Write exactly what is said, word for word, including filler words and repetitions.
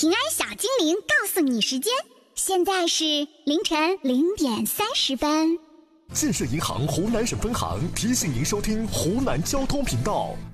平安小精灵告诉你时间，现在是凌晨零点三十分。 建设银行湖南省分行提醒您收听湖南交通频道。